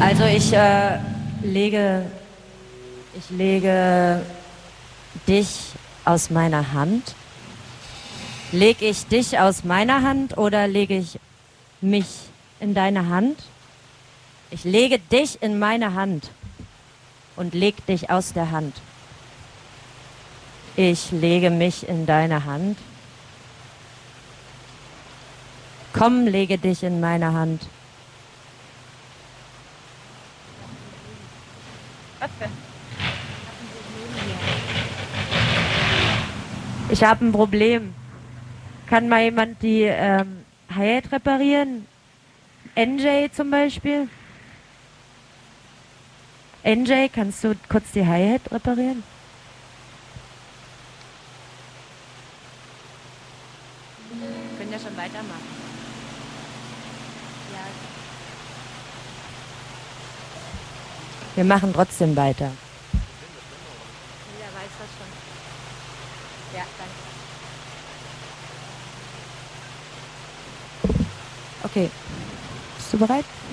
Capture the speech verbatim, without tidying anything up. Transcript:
Also ich äh, lege, ich lege dich aus meiner Hand. Lege ich dich aus meiner Hand oder lege ich mich in deine Hand? Ich lege dich in meine Hand und leg dich aus der Hand. Ich lege mich in deine Hand. Komm, lege dich in meine Hand. Was denn? Ich habe ein Problem. Kann mal jemand die ähm, Hi-Hat reparieren? N J zum Beispiel? N J, kannst du kurz die Hi-Hat reparieren? Wir können ja schon weitermachen. Ja. Wir machen trotzdem weiter. Jeder weiß das schon. Ja, danke. Okay. Bist du bereit?